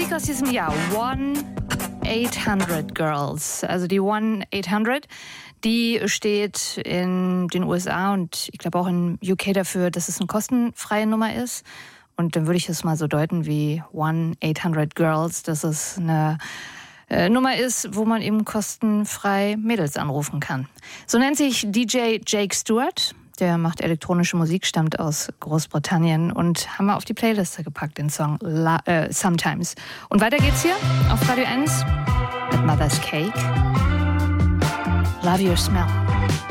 Musik aus diesem Jahr. 1-800 Girls. Also die 1-800, die steht in den USA und ich glaube auch in UK dafür, dass es eine kostenfreie Nummer ist. Und dann würde ich es mal so deuten wie 1-800 Girls, dass es eine Nummer ist, wo man eben kostenfrei Mädels anrufen kann. So nennt sich DJ Jake Stewart. Der macht elektronische Musik, stammt aus Großbritannien und haben wir auf die Playliste gepackt, den Song Sometimes. Und weiter geht's hier auf Radio 1 mit Mother's Cake. Love Your Smell.